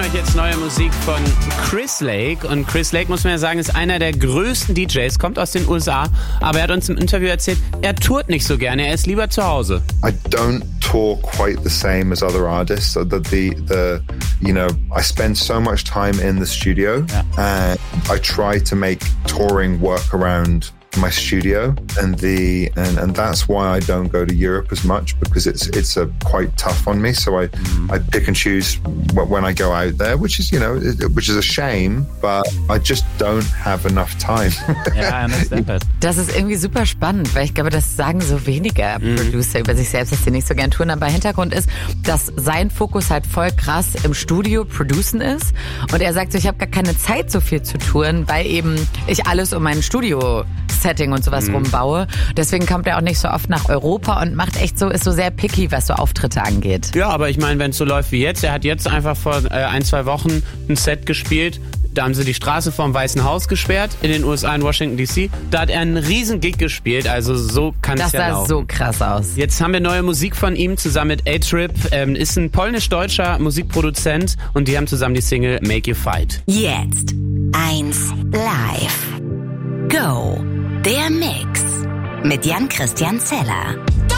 euch jetzt neue Musik von Chris Lake. Und Chris Lake, muss man ja sagen, ist einer der größten DJs, kommt aus den USA. Aber er hat uns im Interview erzählt, er tourt nicht so gerne, er ist lieber zu Hause. I don't tour quite the same as other artists. I spend so much time in the studio, and I try to make touring work around my studio, and that's why I don't go to Europe as much, because it's quite tough on me. So I pick and choose when I go out there, which is a shame, but I just don't have enough time. Ja, I understand that. Das ist irgendwie super spannend, weil ich glaube, das sagen so wenige Producer über sich selbst, dass sie nicht so gern touren. Aber Hintergrund ist, dass sein Fokus halt voll krass im Studio producen ist. Und er sagt so, ich habe gar keine Zeit, so viel zu touren, weil eben ich alles um mein Studio-Setting und sowas rumbaue. Deswegen kommt er auch nicht so oft nach Europa und ist so sehr picky, was so Auftritte angeht. Ja, aber ich meine, wenn es so läuft wie jetzt, er hat jetzt einfach vor 1-2 Wochen ein Set gespielt. Da haben sie die Straße vorm Weißen Haus gesperrt, in den USA, in Washington D.C. Da hat er einen riesen Gig gespielt, also so kann es ja laufen. Das sah so krass aus. Jetzt haben wir neue Musik von ihm zusammen mit A-Trip. Ist ein polnisch-deutscher Musikproduzent und die haben zusammen die Single Make You Fight. Jetzt 1 Live. Go! Der Mix mit Jan Christian Zeller.